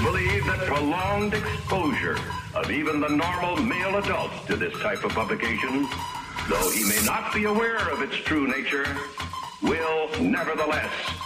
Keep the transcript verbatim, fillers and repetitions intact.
believe that prolonged exposure of even the normal male adults to this type of publication, though he may not be aware of its true nature, will nevertheless